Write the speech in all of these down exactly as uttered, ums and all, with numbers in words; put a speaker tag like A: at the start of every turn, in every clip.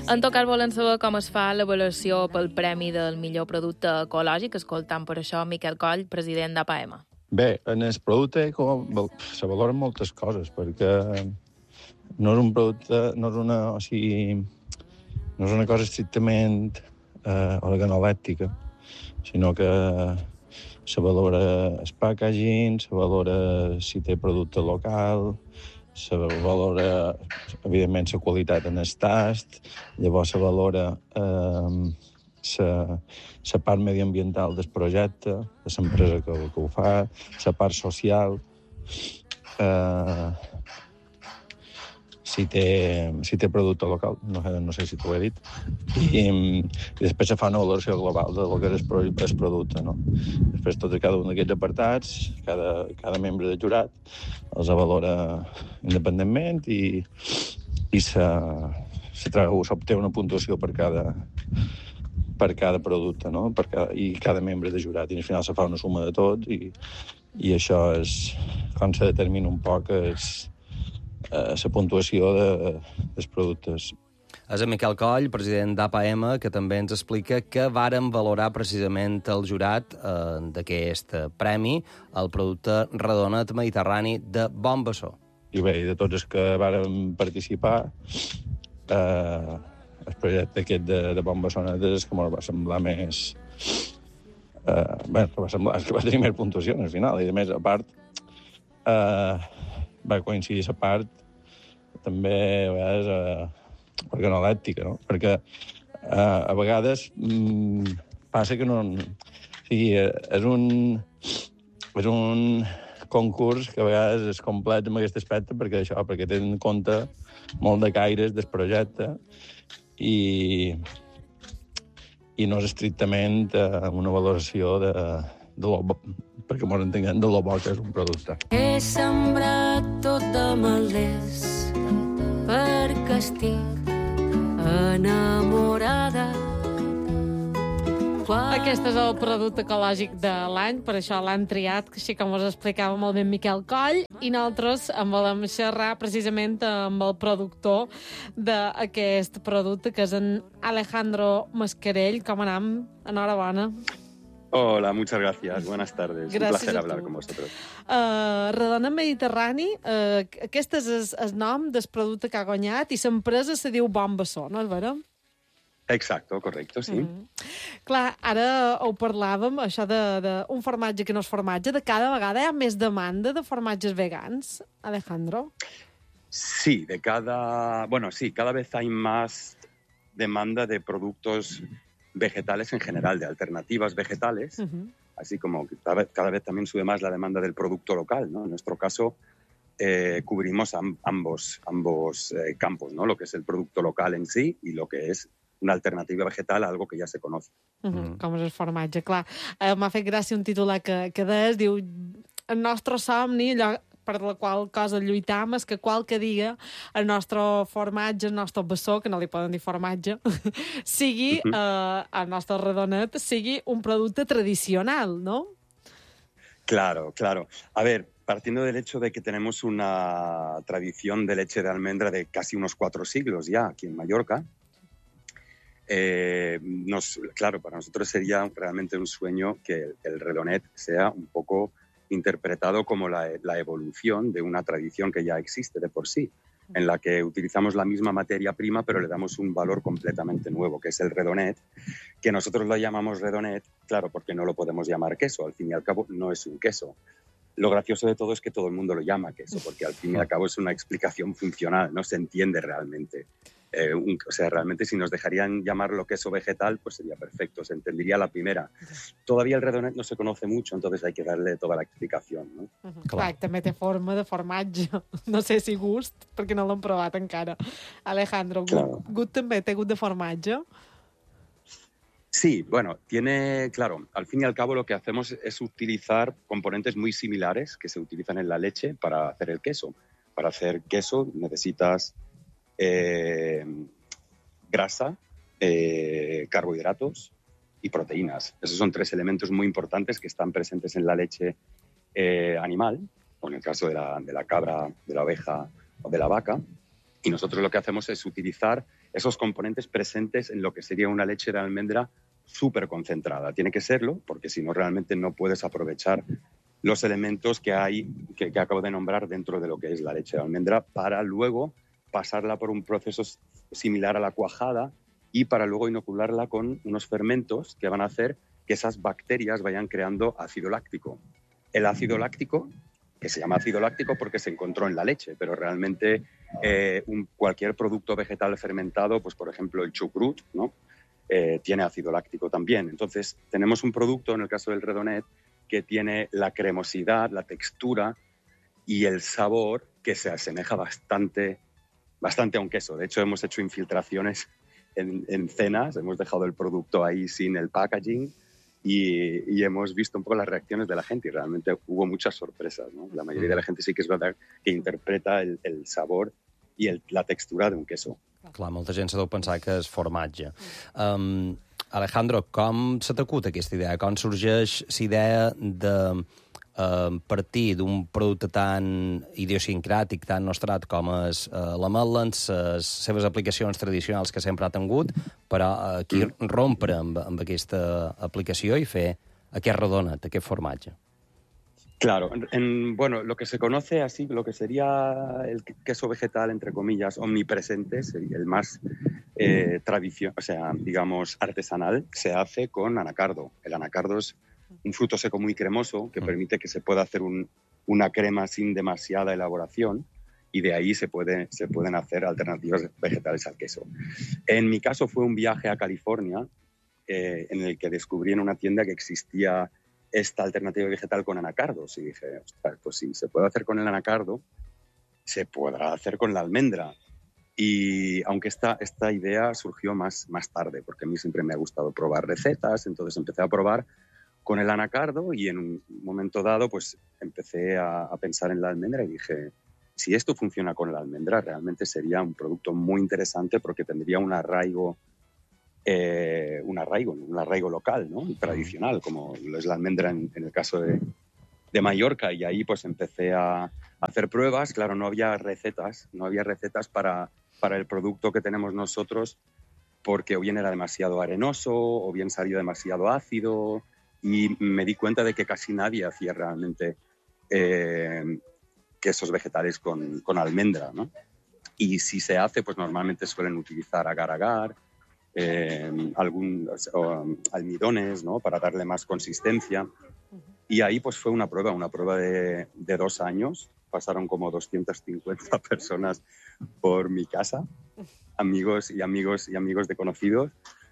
A: En tot cas, volen saber com es fa l'avaluació pel Premi del millor producte ecològic, escoltant per això Miquel Coll, president d'A P A M.
B: Bé, en el producte eco se valoren moltes coses, perquè no és un producte, no és una, o sigui, no és una cosa estrictament eh, organolèptica, sinó que se valora el packaging, se valora si té producte local, se valora, evidentment, la qualitat en el tast, llavors se valora eh, la part mediambiental del projecte, de l'empresa que, que ho fa, la part social, eh, si té, si té producte local, no, no sé si t'ho he dit, i, i després se fa una valoració global de lo que és el, el producte, no? Després, tot i cada un d'aquests apartats, cada, cada membre del jurat els valora independentment i, i s'obté una puntuació per cada, per cada producte, no? Per cada, i cada membre de jurat. I al final se fa una suma de tot i, i això és com se determina un poc és, la puntuació de, dels productes.
C: És en Miquel Coll, president d'A P A M, que també ens explica que varen valorar precisament el jurat eh, d'aquest premi el producte Redonet Mediterrani de Bon Bessó.
B: I bé, de tots els que varen participar, eh, el projecte aquest de, de Bon Bessonet és que ens va semblar més... Eh, bé, que va semblar, és que va tenir més puntuació al final, i a més, a part, eh, va coincidir la part també a vegades eh, organolèptica, no? Perquè eh, a vegades mm, passa que no... O sigui, és un, és un concurs que a vegades és complet en aquest aspecte perquè això, perquè té en compte molt de caires del projecte i, i no és estrictament eh, una valoració de, de lo, perquè ens entenguem de lo bo que és un producte.
D: He sembrat tot de malders perquè estic enamorada.
E: Aquest és el producte ecològic de l'any, per això l'han triat, així com us explicava molt bé Miquel Coll, i nosaltres en volem xerrar precisament amb el productor d'aquest producte, que és en Alejandro Mascarell. Com anem? Enhorabona.
F: Hola, muchas gracias. Buenas tardes.
E: Gràcies.
F: Un placer hablar con vosotros.
E: Uh, Redonet Mediterrani, uh, aquest és el, el nom del producte que ha guanyat i l'empresa se diu Bon Bessó, no és vera?
F: Exacto, correcto, sí. Mm -hmm.
E: Clar, ara ho parlàvem, això d'un formatge que no és formatge, de cada vegada hi ha més demanda de formatges vegans, Alejandro?
F: Sí, de cada... Bueno, sí, cada vez hay más demanda de productos vegetales en general, de alternativas vegetales, uh-huh. Así como que cada vez, cada vez también sube más la demanda del producto local, ¿no? En nuestro caso, eh, cubrimos amb, ambos, ambos eh, campos, ¿no? Lo que es el producto local en sí y lo que es una alternativa vegetal a algo que ja se conoce.
E: Uh-huh. Mm. Com és el formatge, clar. Uh, M'ha fet gràcia un titular que, que des, diu el nostre somni, allò per la qual cosa lluitam, és que qualque dia el nostre formatge, el nostre bessó, que no li poden dir formatge, sigui, uh-huh. eh, el nostre redonet, sigui un producte tradicional, ¿no?
F: Claro, claro. A ver, partiendo del hecho de que tenemos una tradición de leche de almendra de casi unos cuatro siglos ya aquí en Mallorca, eh, nos, claro, para nosotros sería realmente un sueño que el, el redonet sea un poco interpretado como la, la evolución de una tradición que ya existe de por sí, en la que utilizamos la misma materia prima pero le damos un valor completamente nuevo, que es el redonet, que nosotros lo llamamos redonet, claro, porque no lo podemos llamar queso, al fin y al cabo no es un queso. Lo gracioso de todo es que todo el mundo lo llama queso, porque al fin y al cabo es una explicación funcional, no se entiende realmente. Eh, un, o sea, realmente si nos dejarían llamarlo queso vegetal, pues sería perfecto, se entendería la primera. Todavía el redonet no se conoce mucho, entonces hay que darle toda la explicación, no?
E: Uh-huh. Clar, també té forma de formatge. No sé si gust, perquè no l'hem provat encara. Alejandro,
F: claro.
E: Gut, Gut també té gust de formatge?
F: Sí, bueno, tiene, claro, al fin y al cabo lo que hacemos es utilizar componentes muy similares que se utilizan en la leche para hacer el queso. Para hacer queso necesitas Eh, grasa, eh, carbohidratos y proteínas. Esos son tres elementos muy importantes que están presentes en la leche eh, animal, o en el caso de la, de la cabra, de la oveja o de la vaca. Y nosotros lo que hacemos es utilizar esos componentes presentes en lo que sería una leche de almendra súper concentrada. Tiene que serlo, porque si no realmente no puedes aprovechar los elementos que hay, que, que acabo de nombrar dentro de lo que es la leche de almendra, para luego pasarla por un proceso similar a la cuajada y para luego inocularla con unos fermentos que van a hacer que esas bacterias vayan creando ácido láctico. El ácido láctico, que se llama ácido láctico porque se encontró en la leche, pero realmente eh, un, cualquier producto vegetal fermentado, pues por ejemplo el chucrut, ¿no? Eh, tiene ácido láctico también. Entonces tenemos un producto, en el caso del Redonet, que tiene la cremosidad, la textura y el sabor que se asemeja bastante, bastante a un queso. De hecho, hemos hecho infiltraciones en, en cenas, hemos dejado el producto ahí sin el packaging y, y hemos visto un poco las reacciones de la gente y realmente hubo muchas sorpresas, ¿no? La mayoría de la gente sí que es verdad que interpreta el, el sabor i el, la textura d'un queso.
C: Clar, molta gent se deu pensar que és formatge. Um, Alejandro, com se t'acut aquesta idea? Com sorgeix la idea de uh, partir d'un producte tan idiosincràtic, tan nostrat com és uh, l'ametla, les seves aplicacions tradicionals que sempre ha tingut, però uh, aquí mm. rompre amb, amb aquesta aplicació i fer aquest Redonet, aquest formatge?
F: Claro, en, bueno, lo que se conoce así, lo que sería el queso vegetal, entre comillas, omnipresente, sería el más eh, tradición, o sea, digamos, artesanal, se hace con anacardo. El anacardo es un fruto seco muy cremoso que permite que se pueda hacer un, una crema sin demasiada elaboración y de ahí se, puede, se pueden hacer alternativas vegetales al queso. En mi caso fue un viaje a California eh, en el que descubrí en una tienda que existía esta alternativa vegetal con anacardos y dije, ostras, pues si se puede hacer con el anacardo, se podrá hacer con la almendra. Y aunque esta, esta idea surgió más, más tarde, porque a mí siempre me ha gustado probar recetas, entonces empecé a probar con el anacardo y en un momento dado pues empecé a, a pensar en la almendra y dije, si esto funciona con la almendra, realmente sería un producto muy interesante porque tendría un arraigo Eh, un arraigo, un arraigo local, ¿no? Tradicional, como lo es la almendra en, en el caso de, de Mallorca. Y ahí pues empecé a, a hacer pruebas. Claro, no había recetas, no había recetas para, para el producto que tenemos nosotros porque o bien era demasiado arenoso o bien salía demasiado ácido y me di cuenta de que casi nadie hacía realmente eh, quesos vegetales con, con almendra, ¿no? Y si se hace, pues normalmente suelen utilizar agar-agar, Eh, algún, o, almidones, ¿no? Para darle más consistencia. Y ahí pues fue una prueba, una prueba de, de dos años. Pasaron como doscientas cincuenta personas por mi casa, amigos y amigos y amigos de conocidos.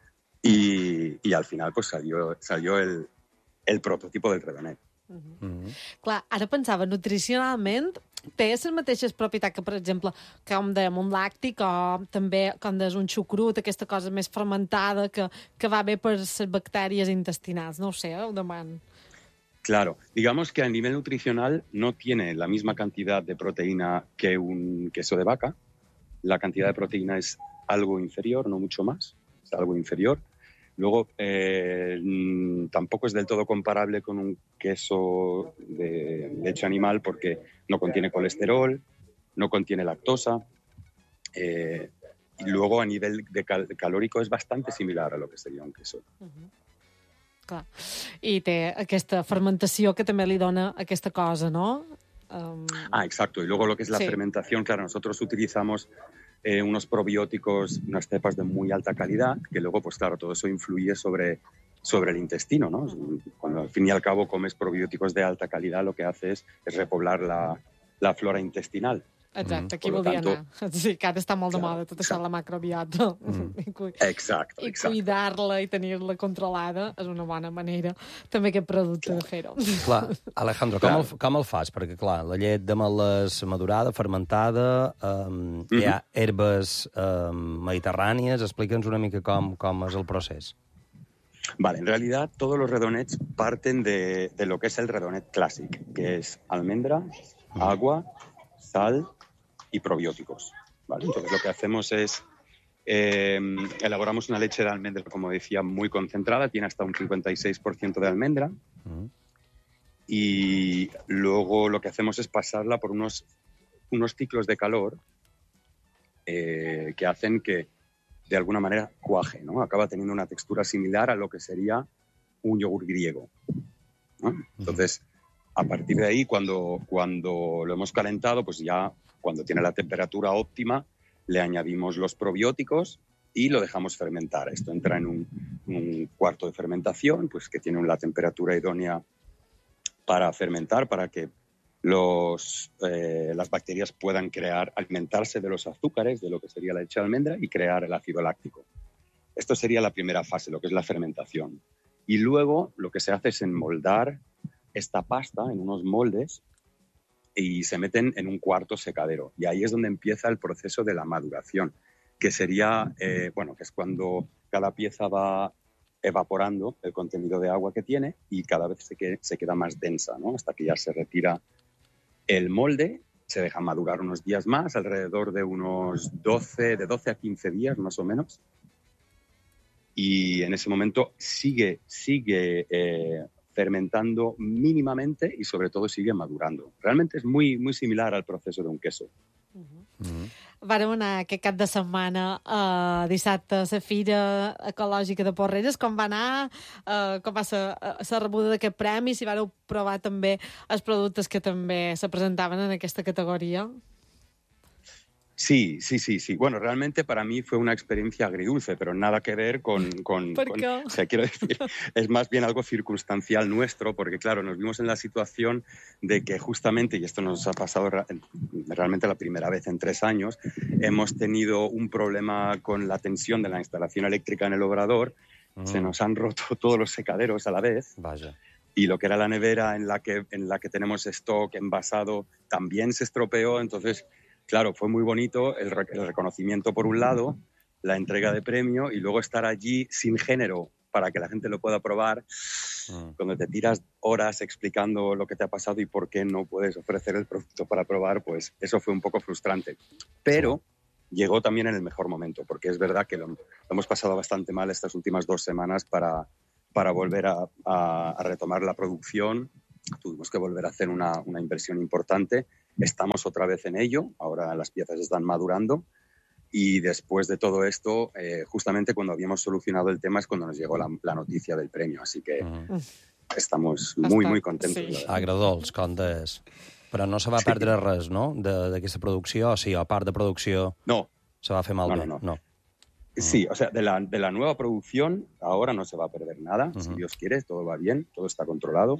F: Y, y al final pues salió, salió el, el prototipo del Redonet.
E: Uh -huh. Uh -huh. Clar, ara pensava, nutricionalment té les mateixes propietats que, per exemple, com dèiem, un làctic o també, com deies, un xucrut, aquesta cosa més fermentada que, que va bé per les bactèries intestinals. No ho sé, ho demano.
F: Claro, digamos que a nivel nutricional no tiene la misma cantidad de proteína que un queso de vaca. La cantidad de proteína es algo inferior, no mucho más, es algo inferior. Luego, eh, tampoco es del todo comparable con un queso de leche animal porque no contiene colesterol, no contiene lactosa. Eh, y luego, a nivel de cal calórico, es bastante similar a lo que sería un queso.
E: Uh-huh. Clar. I té aquesta fermentació que també li dona aquesta cosa, no? Um...
F: Ah, exacto. Y luego lo que es la
E: sí.
F: fermentación, claro, nosotros utilizamos Eh, unos probióticos, unas cepas de muy alta calidad, que luego, pues claro, todo eso influye sobre, sobre el intestino, ¿no? Cuando al fin y al cabo comes probióticos de alta calidad, lo que hace es, es repoblar la, la flora intestinal.
E: Exacte, aquí volia
F: tanto,
E: anar. Sí, que ara està molt
F: claro,
E: de moda tot això de la macrobiota.
F: Mm.
E: I, cu
F: exacto,
E: I
F: exacto.
E: cuidar-la i tenir-la controlada és una bona manera, també aquest producte, clar. de fer-ho.
C: Clar, Alejandro, com, el, com el fas? Perquè, clar, la llet d'ametlles madurada, fermentada, um, mm-hmm. hi ha herbes um, mediterrànies, explica'ns una mica com, com és el procés.
F: Vale, en realidad todos los redonets parten de, de lo que es el redonet clásico, que es almendra, agua, sal y probióticos, ¿vale? Entonces lo que hacemos es eh, elaboramos una leche de almendra, como decía, muy concentrada, tiene hasta un cincuenta y seis por ciento de almendra, uh-huh. Y luego lo que hacemos es pasarla por unos, unos ciclos de calor eh, que hacen que de alguna manera cuaje, ¿no? Acaba teniendo una textura similar a lo que sería un yogur griego, ¿no? Entonces, a partir de ahí, cuando, cuando lo hemos calentado, pues ya cuando tiene la temperatura óptima, le añadimos los probióticos y lo dejamos fermentar. Esto entra en un, un cuarto de fermentación, pues que tiene la temperatura idónea para fermentar, para que los, eh, las bacterias puedan crear, alimentarse de los azúcares, de lo que sería la leche de almendra, y crear el ácido láctico. Esto sería la primera fase, lo que es la fermentación. Y luego lo que se hace es enmoldar esta pasta en unos moldes y se meten en un cuarto secadero. Y ahí es donde empieza el proceso de la maduración, que sería, eh, bueno, que es cuando cada pieza va evaporando el contenido de agua que tiene y cada vez se, que, se queda más densa, ¿no? Hasta que ya se retira el molde, se deja madurar unos días más, alrededor de unos doce, de doce a quince días más o menos. Y en ese momento sigue, sigue eh, fermentando mínimamente y sobre todo sigue madurando. Realmente és muy, muy similar al proceso d'un queso.
E: Uh-huh. Uh-huh. Vàrem anar aquest cap de setmana uh, dissabte a la Fira Ecològica de Porreres. Com va anar? Uh, com va ser la rebuda d'aquest premi? Si vareu provar també els productes que també se presentaven en aquesta categoria?
F: Sí, sí, sí, sí. Bueno, realmente para mí fue una experiencia agridulce, pero nada que ver con... con,
E: ¿Por
F: con
E: qué?
F: O sea, quiero decir, es más bien algo circunstancial nuestro, porque claro, nos vimos en la situación de que justamente, y esto nos ha pasado realmente la primera vez en tres años, hemos tenido un problema con la tensión de la instalación eléctrica en el obrador, mm. se nos han roto todos los secaderos a la vez.
C: Vaya.
F: Y lo que era la nevera en la que, en la que tenemos stock envasado también se estropeó, entonces... Claro, fue muy bonito el, re- el reconocimiento por un lado, la entrega de premio y luego estar allí sin género para que la gente lo pueda probar. Mm. Cuando te tiras horas explicando lo que te ha pasado y por qué no puedes ofrecer el producto para probar, pues eso fue un poco frustrante. Pero sí. Llegó también en el mejor momento, porque es verdad que lo, lo hemos pasado bastante mal estas últimas dos semanas para, para volver a, a, a retomar la producción. Tuvimos que volver a hacer una, una inversión importante. Estamos otra vez en ello, ahora las piezas están madurando y después de todo esto, eh, justamente cuando habíamos solucionado el tema es cuando nos llegó la, la noticia del premio, así que uh-huh. estamos muy, muy contentos.
E: Sí.
C: Agradolç, com deies. Però no se va
F: sí.
C: perdre res, no?, d'aquesta producció, o sigui, a part de producció...
F: No.
C: Se va fer malbé,
F: no. no, no.
C: no.
F: Sí, o sea, de la, de la nueva producción ahora no se va a perder nada, uh-huh. si Dios quiere, todo va bien, todo está controlado.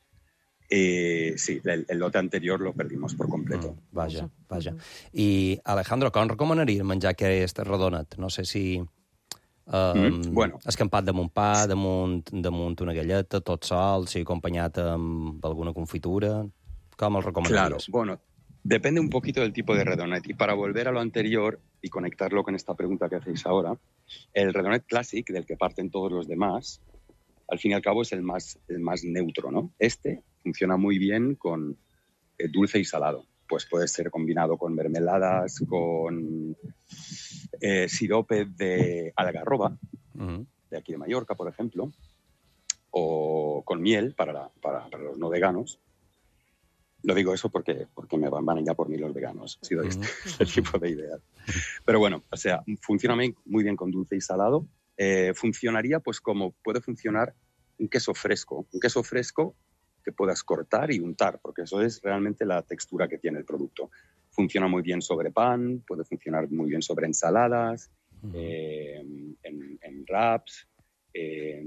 F: Eh, sí, el, el lote anterior lo perdimos por completo.
C: Mm, vaja, vaja. I, Alejandro, com recomanaries menjar aquest radonet? No sé si... Um,
F: mm, bueno.
C: Escampat damunt pa, damunt, damunt una galleta, tot sol, si acompanyat amb alguna confitura... Com el recomanaries?
F: Claro, bueno, depende un poquito del tipo de redonet. Y para volver a lo anterior y conectarlo con esta pregunta que hacéis ahora, el redonet Classic, del que parten todos los demás, al fin y al cabo es el más, el más neutro, ¿no? Este funciona muy bien con eh, dulce y salado. Pues puede ser combinado con mermeladas, con eh, sirope de algarroba, uh-huh. de aquí de Mallorca, por ejemplo, o con miel para, la, para, para los no veganos. Lo digo eso porque, porque me van, van a ir a por mí los veganos, si doy uh-huh. este, este tipo de ideas. Pero bueno, o sea, funciona muy bien con dulce y salado. Eh, funcionaría pues como puede funcionar un queso fresco. Un queso fresco que puedas cortar y untar, porque eso es realmente la textura que tiene el producto. Funciona muy bien sobre pan, puede funcionar muy bien sobre ensaladas, uh-huh. eh, en, en wraps, eh,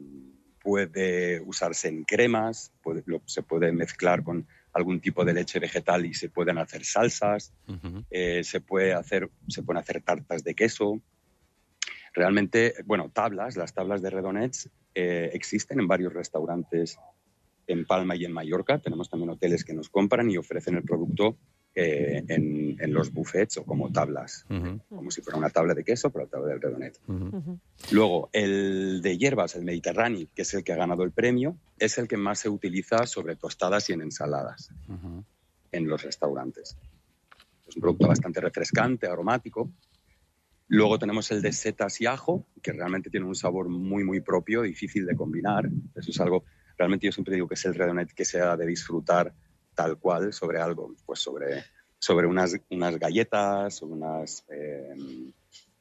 F: puede usarse en cremas, puede, lo, se puede mezclar con algún tipo de leche vegetal y se pueden hacer salsas, uh-huh. eh, se, puede hacer, se pueden hacer tartas de queso. Realmente, bueno, tablas, las tablas de redonets eh, existen en varios restaurantes en Palma y en Mallorca. Tenemos también hoteles que nos compran y ofrecen el producto eh, en, en los buffets o como tablas, uh-huh. como si fuera una tabla de queso, pero la tabla del redonet. Uh-huh. Luego, el de hierbas, el Mediterráneo, que es el que ha ganado el premio, es el que más se utiliza sobre tostadas y en ensaladas uh-huh. en los restaurantes. Es un producto bastante refrescante, aromático. Luego tenemos el de setas y ajo, que realmente tiene un sabor muy, muy propio, difícil de combinar. Eso es algo... Realmente yo siempre digo que es el redonet que se ha de disfrutar tal cual sobre algo, pues sobre, sobre unas, unas galletas, unas, eh,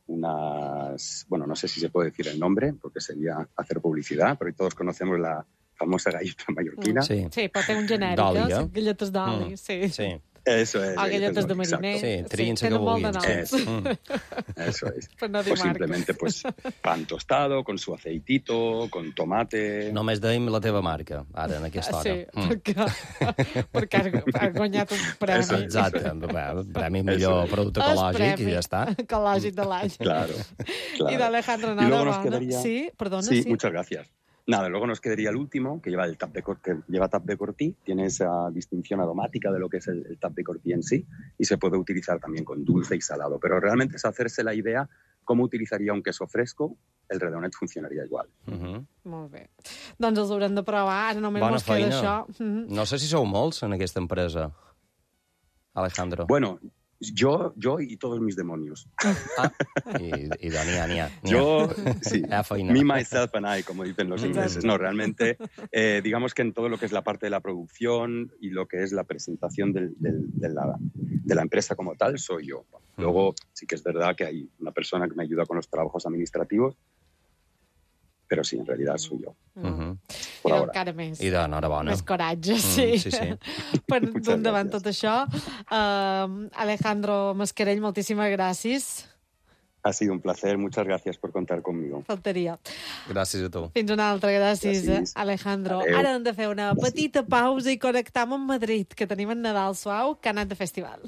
F: unas, bueno, no sé si se puede decir el nombre, porque sería hacer publicidad, pero todos conocemos la famosa galleta mallorquina.
C: Sí,
E: Sí, pot ser un genèric,
C: D'oli,
E: eh?
C: eh?
E: Galletes d'oli,
C: Mm.
E: sí.
C: sí.
F: Eso es.
E: O galletes de
F: exacto.
E: mariner.
C: Sí, trinxa que
E: tenen molt de
C: vulguin.
E: noms.
F: Eso,
C: Mm.
F: eso es.
E: Per no dir
F: O
E: marques.
F: simplemente pues pan tostado con su aceitito, con tomate.
C: Només deim la teva marca, ara, en aquesta hora.
E: Sí, perquè, perquè has, has guanyat un premi.
F: Eso,
C: Exacte, Bé, premi millor
F: Eso.
C: producte
E: El
C: ecològic
E: premi
C: i ja està.
E: ecològic de l'any.
F: Claro, claro.
E: I d'Alejandro,
F: Y luego nos
E: enhorabona.
F: quedaría-
E: Sí, perdona,
F: Sí,
E: sí.
F: muchas gracias. Nada, luego nos quedaría el último, que lleva el tap de cor- que lleva tap de cortí, tiene esa distinción aromática de lo que es el, el tap de cortí en sí, y se puede utilizar también con dulce y salado. Pero realmente es hacerse la idea cómo utilizaría un queso fresco, el redonet funcionaría igual.
C: Uh -huh.
E: Molt bé. Doncs els haurem de provar, ara només
C: Bona
E: mos queda
C: feina.
E: això. Mhm.
C: No sé si sou molts en aquesta empresa, Alejandro.
F: Bueno, yo, yo y todos mis demonios.
C: Ah, i, i de n'hi ha, n'hi ha. n'hi ha.
F: Yo, sí,
C: Hi ha feina.
F: me, myself and I, como dicen los ingleses. No, realmente, eh, digamos que en todo lo que es la parte de la producción y lo que es la presentación del- del- de, la, de la empresa como tal, soy yo. Luego, sí que es verdad que hay una persona que me ayuda con los trabajos administrativos, pero sí, en realidad soy yo,
C: Uh -huh.
F: por
E: I
F: ahora.
E: encara més.
C: I d'enhorabona.
E: Més coratge, sí.
C: sí, sí.
E: Per
F: Muchas
E: davant
F: gràcies.
E: tot això. Uh, Alejandro Mascarell, moltíssimes gràcies.
F: Ha sido un placer, muchas gracias por contar conmigo.
E: Faltaria.
C: Gràcies a tu.
E: Fins una altra. Gràcies,
F: Gràcies.
E: Alejandro.
F: Adéu.
E: Ara hem de fer una petita pausa i connectam amb Madrid, que tenim en Nadal Suau, que ha anat de festival.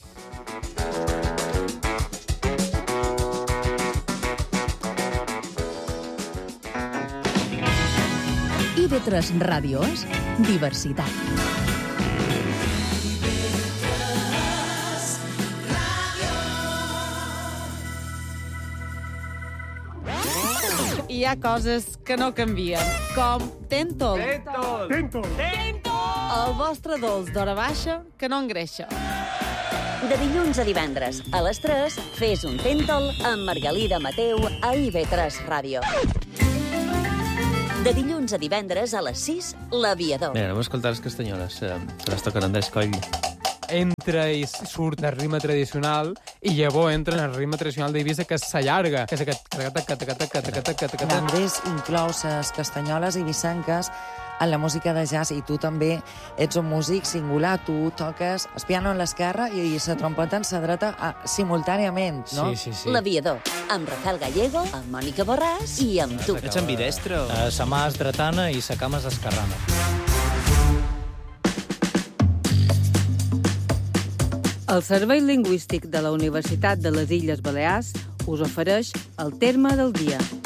G: I ve tres Ràdio és diversitat.
E: I hi ha coses que no canvien, com Tentol. Tentol! El vostre dolç d'hora baixa que no engreixa.
H: De dilluns a divendres, a les tres, fes un Tentol amb Margalida Mateu a I V tres Ràdio. De dilluns a divendres a les sis, L'Aviador.
I: Bé, anem a escoltar les castanyoles, eh, que les toquen Andrés Coll. Entra i surt el ritme tradicional i llavors entra en el ritme tradicional d'Eivissa, que s'allarga, que és aquest...
J: L'Andrés inclou les castanyoles i bissanques en la música de jazz, i tu també ets un músic singular. Tu toques el piano en l'esquerra i la trompeta en la dreta a, simultàniament, no?
I: Sí, sí, sí.
H: L'Aviador, amb Rafael Gallego, amb Mònica Borràs i amb tu.
I: Ets ambidestre?
K: Uh, sa mà és dretana i sa cama és esquerrana.
L: El Servei Lingüístic de la Universitat de les Illes Balears us ofereix el terme del dia.